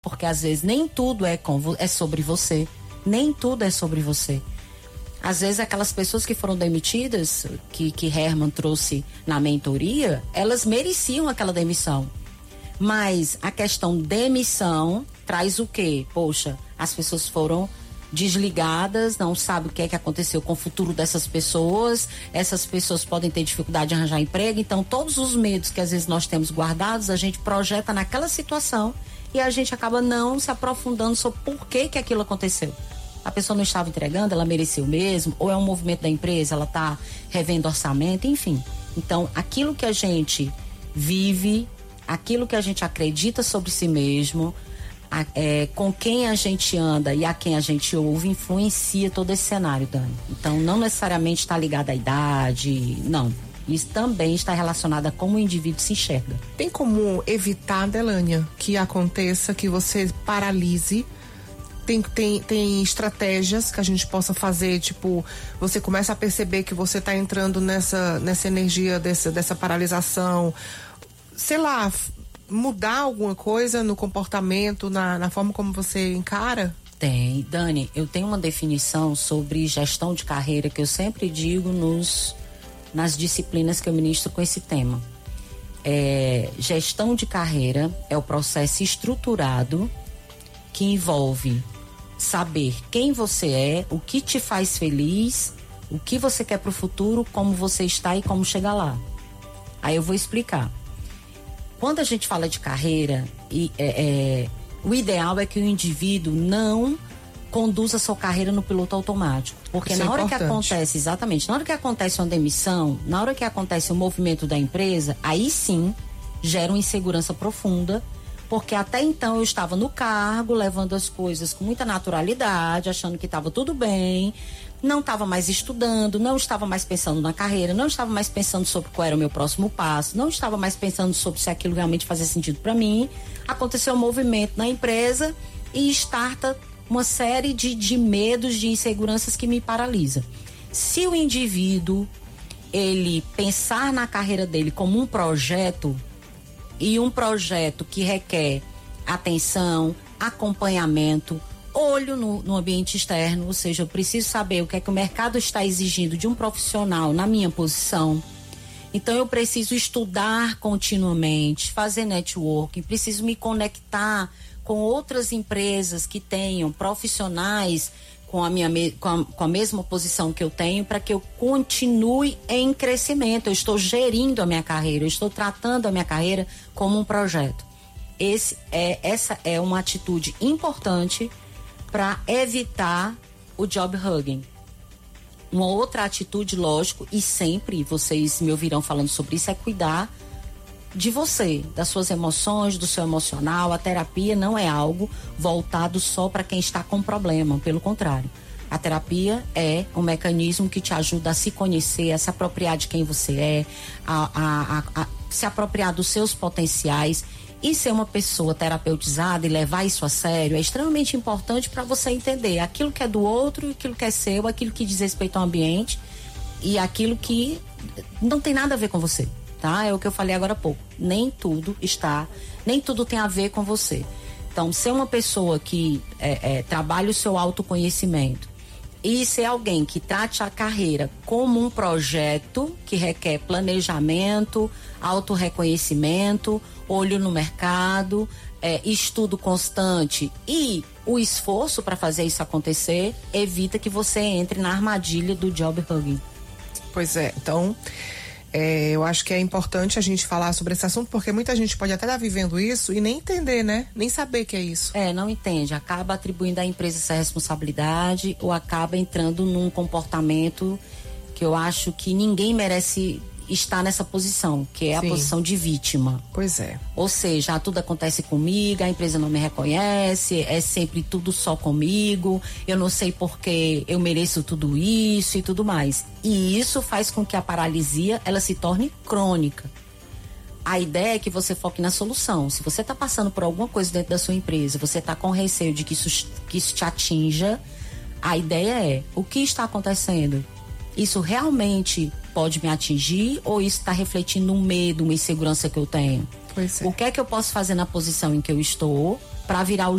porque às vezes nem tudo é sobre você, nem tudo é sobre você. Às vezes aquelas pessoas que foram demitidas, que Herman trouxe na mentoria, elas mereciam aquela demissão. Mas a questão demissão traz o quê? Poxa, as pessoas foram desligadas, não sabe o que é que aconteceu com o futuro dessas pessoas, essas pessoas podem ter dificuldade de arranjar emprego, então todos os medos que às vezes nós temos guardados, a gente projeta naquela situação e a gente acaba não se aprofundando sobre por que aquilo aconteceu. A pessoa não estava entregando, ela mereceu mesmo, ou é um movimento da empresa, ela está revendo orçamento, enfim. Então, aquilo que a gente vive, aquilo que a gente acredita sobre si mesmo, com quem a gente anda e a quem a gente ouve, influencia todo esse cenário, Dani. Então, não necessariamente está ligado à idade, não. Isso também está relacionado a como o indivíduo se enxerga. Tem como evitar, Delânia, que aconteça, que você paralise? Tem estratégias que a gente possa fazer, tipo, você começa a perceber que você está entrando nessa energia dessa paralisação, sei lá, mudar alguma coisa no comportamento, na forma como você encara? Tem, Dani, eu tenho uma definição sobre gestão de carreira que eu sempre digo nas disciplinas que eu ministro com esse tema. Gestão de carreira é o processo estruturado que envolve saber quem você é, o que te faz feliz, o que você quer para o futuro, como você está e como chegar lá. Aí eu vou explicar. Quando a gente fala de carreira, o ideal é que o indivíduo não conduza sua carreira no piloto automático. Porque na hora que acontece, exatamente, na hora que acontece uma demissão, na hora que acontece o movimento da empresa, aí sim gera uma insegurança profunda, porque até então eu estava no cargo, levando as coisas com muita naturalidade, achando que estava tudo bem, não estava mais estudando, não estava mais pensando na carreira, não estava mais pensando sobre qual era o meu próximo passo, não estava mais pensando sobre se aquilo realmente fazia sentido para mim. Aconteceu um movimento na empresa e starta uma série de medos, de inseguranças que me paralisa. Se o indivíduo, ele pensar na carreira dele como um projeto, e um projeto que requer atenção, acompanhamento, olho no ambiente externo, ou seja, eu preciso saber o que é que o mercado está exigindo de um profissional na minha posição. Então eu preciso estudar continuamente, fazer networking, preciso me conectar com outras empresas que tenham profissionais com a mesma posição que eu tenho, para que eu continue em crescimento. Eu estou gerindo a minha carreira, eu estou tratando a minha carreira como um projeto. Essa é uma atitude importante para evitar o job hugging. Uma outra atitude, lógico, e sempre vocês me ouvirão falando sobre isso, é cuidar de você, das suas emoções, do seu emocional. A terapia não é algo voltado só para quem está com problema, pelo contrário. A terapia é um mecanismo que te ajuda a se conhecer, a se apropriar de quem você é, a se apropriar dos seus potenciais. E ser uma pessoa terapeutizada e levar isso a sério é extremamente importante para você entender aquilo que é do outro, aquilo que é seu, aquilo que diz respeito ao ambiente e aquilo que não tem nada a ver com você. Tá? É o que eu falei agora há pouco. Nem tudo tem a ver com você. Então, ser uma pessoa que trabalha o seu autoconhecimento e ser alguém que trate a carreira como um projeto que requer planejamento, autorreconhecimento, olho no mercado, estudo constante e o esforço para fazer isso acontecer, evita que você entre na armadilha do job hugging. Pois é, então eu acho que é importante a gente falar sobre esse assunto, porque muita gente pode até estar vivendo isso e nem entender, né? Nem saber que é isso. Não entende, acaba atribuindo à empresa essa responsabilidade ou acaba entrando num comportamento que eu acho que ninguém merece estar nessa posição, que é a posição de vítima. Pois é. Ou seja, tudo acontece comigo, a empresa não me reconhece, é sempre tudo só comigo, eu não sei porque eu mereço tudo isso e tudo mais. E isso faz com que a paralisia, ela se torne crônica. A ideia é que você foque na solução. Se você está passando por alguma coisa dentro da sua empresa, você está com receio de que isso te atinja, a ideia é, o que está acontecendo? Isso realmente pode me atingir ou isso está refletindo um medo, uma insegurança que eu tenho? Pois é. O que é que eu posso fazer na posição em que eu estou para virar o